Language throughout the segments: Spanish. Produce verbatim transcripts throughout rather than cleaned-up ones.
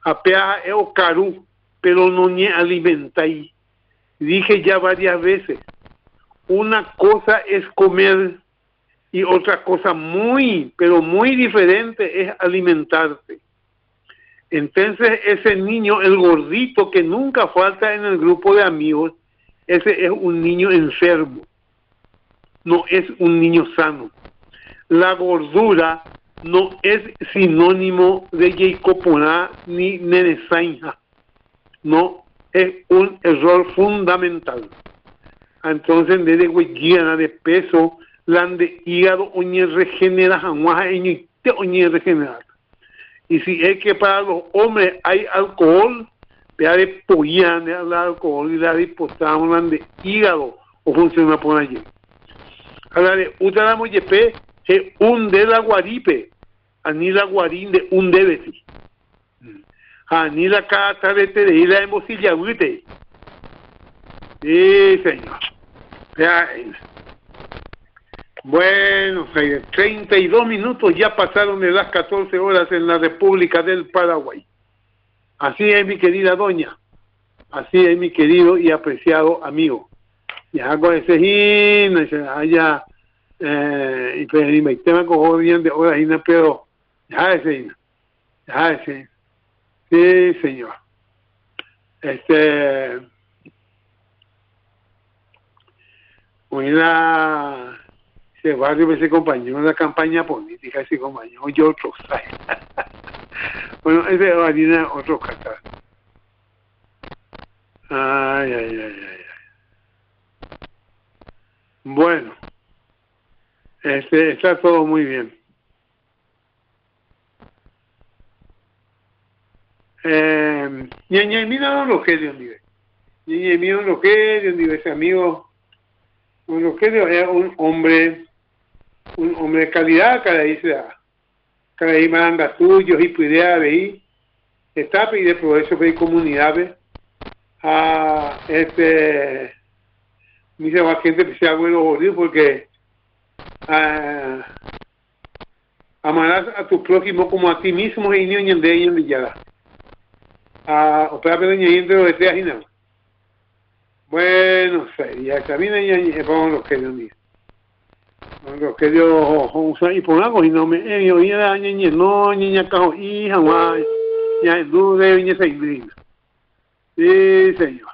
apea es caru, pero no ni alimentáis. Dije ya varias veces, una cosa es comer y otra cosa muy, pero muy diferente es alimentarte. Entonces ese niño, el gordito que nunca falta en el grupo de amigos, ese es un niño enfermo, no es un niño sano. La gordura no es sinónimo de Jacoponá ni Nenesainja, no, es un error fundamental. Entonces desde huelliana de peso, la de hígado oñe regenera jamás en te oñe regenera. Y si es que para los hombres hay alcohol, vea de pollan de alcohol y la disposamos de hígado o funciona por allí. Ahora de utaramo yepe se hunde la guaripe, ani la guarín de un debeti. Ani la cata de te de la emosilla vite. Sí, señor. Vea. Bueno, treinta y dos minutos ya pasaron de las catorce horas en la República del Paraguay. Así es, mi querida doña. Así es, mi querido y apreciado amigo. Ya con ese himno, allá, eh, y pues y me tema con bien de horas, pero ya ese himno, ya ese. Sí, señor. Este, una ese barrio me se compañero en la campaña política, ese compañero yo otro ¿sabes? Bueno, ese es otro catar. Ay, ay, ay, ay, ay. Bueno, este está todo muy bien. Eh, ñaña, mira lo que Dios vive. Ñaña, mira lo que Dios vive, ese amigo. Lo que Dios es un hombre. Un hombre de calidad, cada vez cada vez más anda suyo y puede ver está y de progreso de comunidades a este dice la gente que sea bueno jodido porque a, amarás a tu prójimo como a ti mismo y niño de ellos ya a operar de niño de te ajina bueno ya camina y vamos los que Dios mío lo que Dios usa y por algo y no me he oído a niña no niña cajo y jamás ya dude viña se indigna sí señor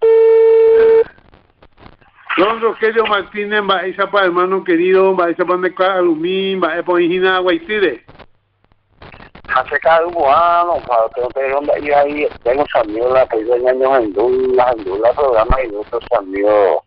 don Rogelio Martínez va esa para hermano querido va esa para mezclar alumín va a poner agua y tire hace cada uno año para que no te donde ir ahí tengo amigos la que yo años en dula en dula programa y otros amigos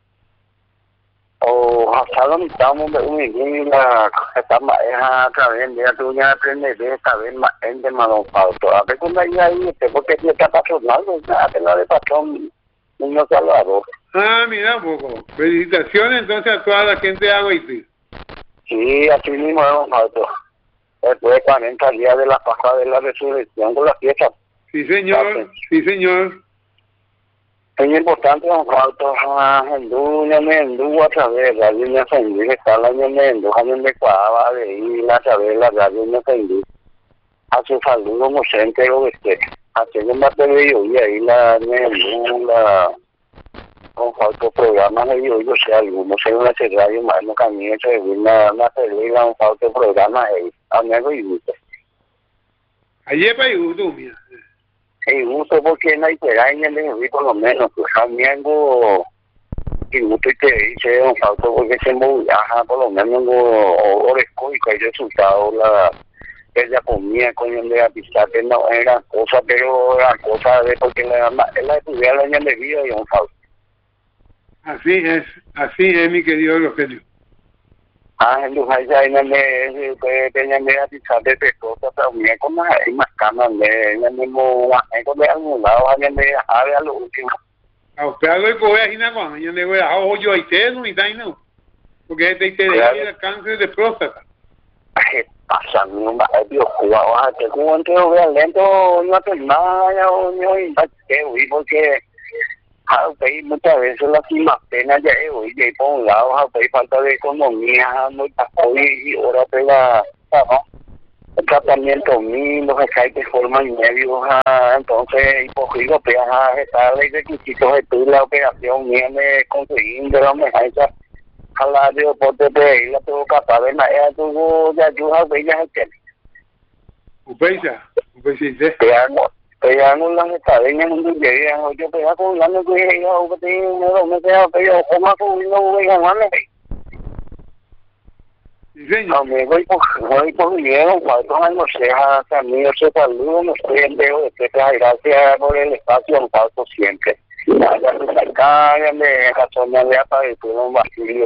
o hasta lo mitamos de un la esta maestra otra vez ya tú ya aprendes de esta vez más en de mano pauto a ver cuando hay ahí porque ya está pasando ya te la de patrón niño Salvador ah mira un poco felicitaciones entonces a toda la gente de Agüitil sí así mismo es pauto después de cuarenta días de la pasada de la resurrección con la fiesta sí señor sí señor es importante un cuarto en Duña en Duña a través de la línea Fendi que está la línea en Duña en de Cuava de ir a través de la línea Fendi a su saludo docente o este haciendo más de ello y ahí la la un cuarto programa de ello yo sé algunos sé una radio más no camino se una una película un cuarto programa ahí a mí algo y gusto ayer para YouTube mira y gusto porque no hay peraña de por lo menos pues a mí algo y gusto que dice un falto porque se viaja por lo menos orezco y que hay resultado la ella comía con el de avisar que no era cosa pero era cosa de porque la la estudiar la de vida y un falto así es así es mi querido Rogelio ah entonces ya en el que tenía que avisar de cosas pero mira como hay más camas de en el mismo con de algún lado alguien de a lo último a usted algo que voy a imaginar cuando yo le voy a dejar yo ahí te no y tal no porque te te da cáncer de próstata ¿qué pasa mi mamá Dios jugaba que como que voy a lento no te nada o no y que voy porque a país muchas veces la misma pena ya es hoy de por un lado a país falta de economía no está hoy y ahora pega ¿no? el tratamiento mismo, que hay que formar medios, ah, entonces, hipócrita, pues, a estar de requisitos de tu la operación, viene conseguir de la emergencia, a la de deporte de la tengo capaz de nada, tuvo de ayuda de ella, que Upeisa, Upeisa, te hago, te hago las estadeñas, no llegan, yo te hago la no que ella, o que te no me queda, pero como con no voy a ganar. No, me voy por, voy por bien, cuatro años, sea también se saludo, no estoy en veo de que gracias por el espacio, un paso siempre. Ya me saca, ya me razón, ya me apareció un vacío.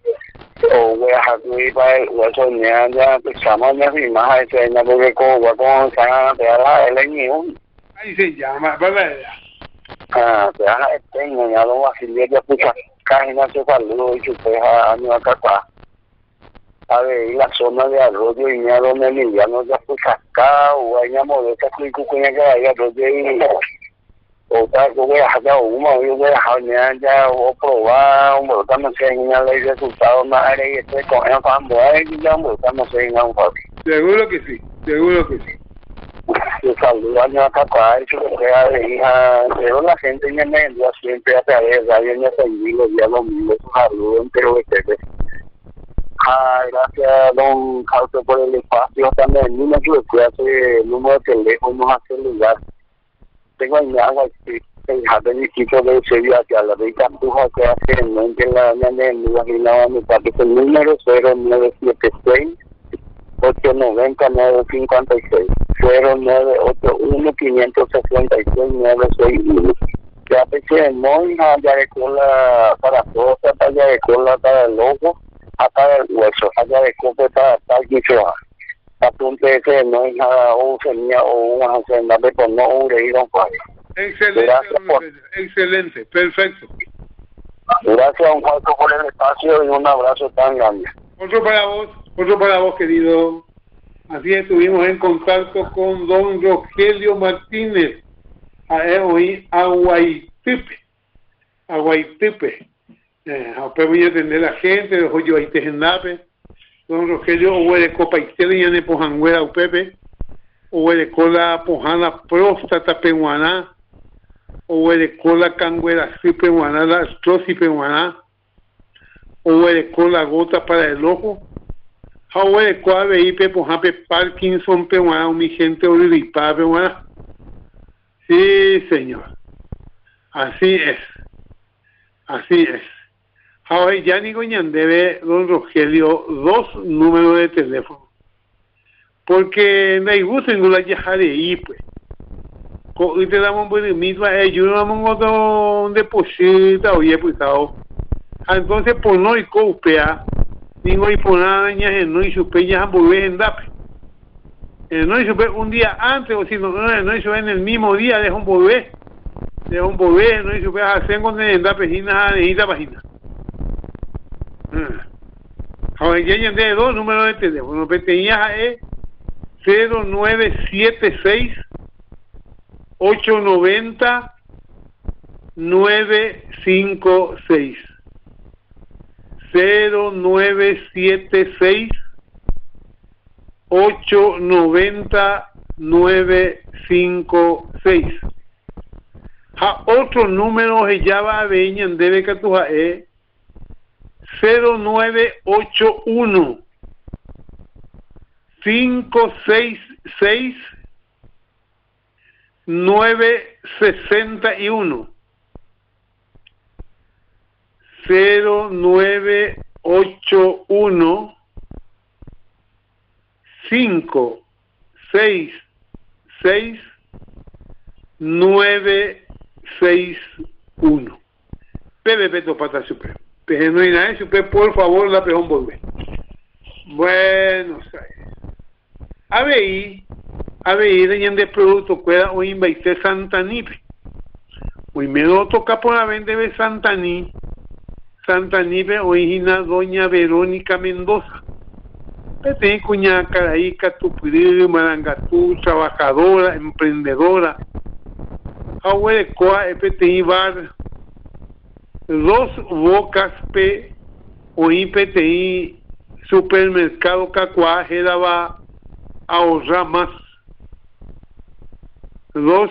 O voy a dejar para el hueso, ya, ya, pensamos, ya, mi más, ese, ya, porque como voy a comenzar a pegar la L N I. Ahí se llama, ¿verdad? Ah, pegar la tengo, ya, lo vacío, ya, pues, cágina, se saludo, y su peja, a mi acá. A ver, y la zona de arroyo y ya donde Emiliano ya fue cascado, o hay una modesta que cucuña que hay arroyo y otra que voy a dejar una, yo voy a dejar ya, ya, o probar, o me no sé, en la ley de resultados, más y este con el fambo, y ya, me no sé, en un favor. Seguro que sí, seguro que sí. Yo saludo a mi acá, y su sea de hija, pero la gente me envió siempre a través de radio, me ofendí los días domingos, su saludo, pero que te Ah, gracias, don Cauto, por el espacio. También no me ayudé a hacer el número de teléfono, a hacer lugar. Tengo en agua el jardín distrito de Sevilla, que a la vez puja que hace en mente la mañana en mi imaginaba mi parte. El número cero nueve siete seis, ocho nueve cero, nueve cinco seis, cero nueve ocho uno, cinco seis seis, nueve seis uno. Ya pensé en Moina, ya de cola para cosas, allá de cola para el ojo. Hasta el hueso, allá de cope para tal que se va. Apunte ese no es nada, o semilla o una senda, pero no ure y don Juan. Excelente, por... excelente, perfecto. Gracias, don Juan, por el espacio y un abrazo tan grande. Otro para vos, otro para vos, querido. Así estuvimos en contacto con don Rogelio Martínez, hoy Aguaitipe, Aguaitipe. Eh, a voy a atender a la gente, de hoyo ahí te gendape, don Rogelio, o de copa izquierda y ane pojanguera o pepe, o de cola pojana próstata peruana, o de cola canguera si peruana, la astrosis peruana, o de cola gota para el ojo, o de cola veipe pojape Parkinson peruana, o mi gente oripa peruana. Sí, señor, así es, así es. Ahora ya ni goñan debe don Rogelio dos números de teléfono, porque me gusta en la yaja de ahí pues y te damos un buen mismo yo no damos otro un depósito oye pues entonces por no y copia ningo y por nada ya no y supe ya volver en dape no y supe un día antes o si no no y supe en el mismo día deja un volver deja un volver no y supe hacer con el dape y nada de esta página. Ahora ya añadí dos números de teléfono. Tenía es cero nueve siete seis, ocho nueve cero, nueve cinco seis. cero nueve siete seis, ocho nueve cero, nueve cinco seis. Ha otro número que ya va a venir en debe que tú es cero nueve ocho uno, cinco seis seis, nueve seis uno. cero nueve ocho uno, cinco seis seis, nueve seis uno. P B P Topata Super. Pero no hay nada, Super, por favor, la peón volver. Buenos Aires. A ver, a ver, en de producto pueda hoy invitar Santaní. Hoy me lo toca por la venta de Santaní. Santaní, origina doña Verónica Mendoza. Tiene cuña Caraíca, Tupiri, Marangatú, trabajadora, emprendedora. Ahora de Coa, E P T I Bar. Dos Bocas P o I P T I Supermercado Cacuá Geraba ahorrar más. Dos,